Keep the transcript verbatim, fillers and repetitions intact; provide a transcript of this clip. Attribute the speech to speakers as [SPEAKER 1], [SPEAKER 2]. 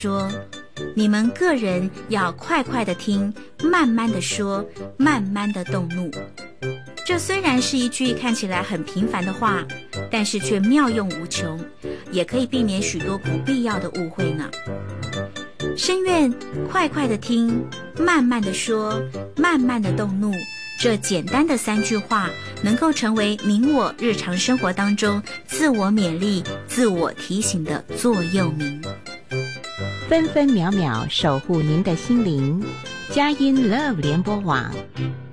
[SPEAKER 1] 说，你们个人要快快的听，慢慢的说，慢慢的动怒。这虽然是一句看起来很平凡的话，但是却妙用无穷，也可以避免许多不必要的误会呢。深愿快快的听，慢慢的说，慢慢的动怒，这简单的三句话能够成为您我日常生活当中自我勉励、自我提醒的座右铭。
[SPEAKER 2] 分分秒秒守护您的心灵，佳音 Love 联播网。